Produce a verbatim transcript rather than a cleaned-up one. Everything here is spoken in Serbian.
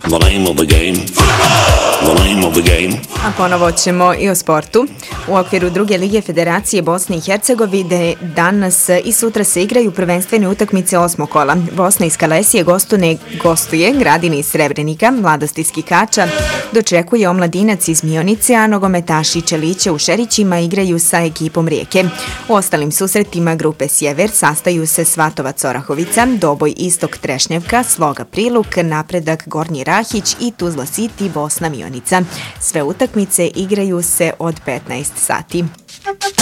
The name of the game. The name of the game. A ponovo ćemo i o sportu. U okviru druge lige Federacije Bosne i Hercegovine danas i sutra se igraju prvenstvene utakmice osmog kola. Bosna iz Kalesije gostune, gostuje Gradini iz Srebrenika, Mladost iz Kikača, dočekuje Omladinac iz Mionice, a nogometaši Čelića u Šerićima igraju sa ekipom Rijeke. U ostalim susretima grupe Sjever sastaju se Svatovac Orahovica, Doboj Istok Trešnjevka, Sloga Priluk, Napredak Gornji Rahić i Tuzla City Bosna Mionica. Sve utakmice igraju se od petnaest sati.